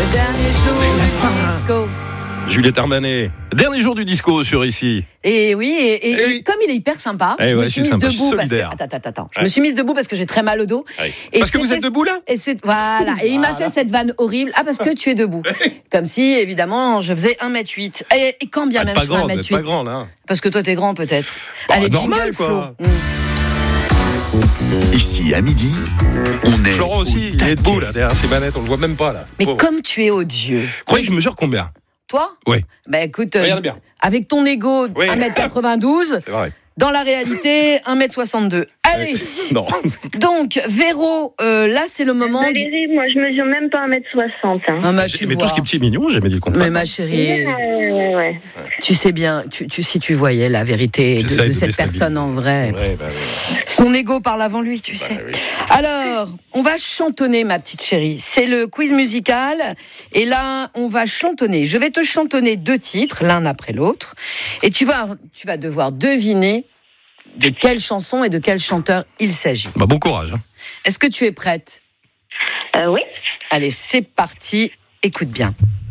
dernier jour du disco. Juliette Armanet, dernier jour du disco sur ici. Et oui, et comme il est hyper sympa, je me suis mise debout parce que je me suis mise debout parce que j'ai très mal au dos. Ouais. Et parce que vous êtes debout là. Voilà. Et il m'a fait cette vanne horrible. Ah, parce que tu es debout. Comme si évidemment je faisais 1m8. Et quand bien même je fais 1m8. Pas grande, hein. Parce que toi t'es grand peut-être. Bah, allez, normal, jingle quoi. Flo. Ici, à midi, on est Florent aussi, il est debout là, derrière ses manettes, on le voit même pas là. Mais Pauvre. comme tu es odieux. Croyez que je mesure combien? Toi? Oui. Bah écoute, Regarde bien. avec ton ego Oui. 1m92, C'est vrai. dans la réalité 1m62. Allez. Non. Donc Véro, là c'est le moment. Valérie, moi je mesure même pas 1m60. Hein. Ah, Mais tout ce qui est petit mignon, j'ai jamais dit le contraire. Mais ma chérie, Ouais. tu sais bien, si tu voyais la vérité J'essaie de de cette déstabiliser. personne en vrai. Ouais, bah, oui. Son ego parle avant lui, tu sais. oui. Alors, on va chantonner, ma petite chérie. C'est le quiz musical. Et là, on va chantonner. Je vais te chantonner 2 titres, l'un après l'autre. Et tu vas devoir deviner de quelle chanson et de quel chanteur il s'agit. Bah, bon courage. Hein. Est-ce que tu es prête ? Oui. Allez, c'est parti. Écoute bien.